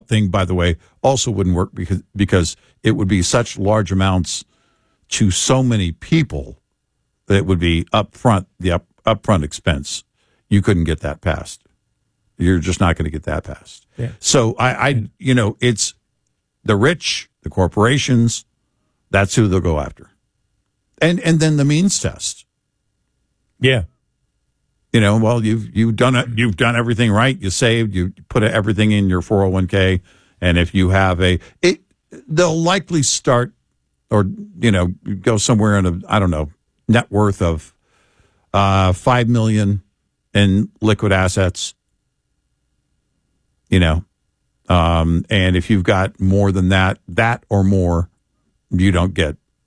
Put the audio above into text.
thing, by the way, also wouldn't work because it would be such large amounts to so many people that it would be upfront, the upfront expense. You couldn't get that passed. You're just not going to get that passed. Yeah. So it's the rich, the corporations. That's who they'll go after, and then the means test. Yeah. Well, you've done it. You've done everything right. You saved. You put everything in your 401k, and if you have they'll likely start, or go somewhere in net worth of $5 million in liquid assets. And if you've got more than that or more, you don't get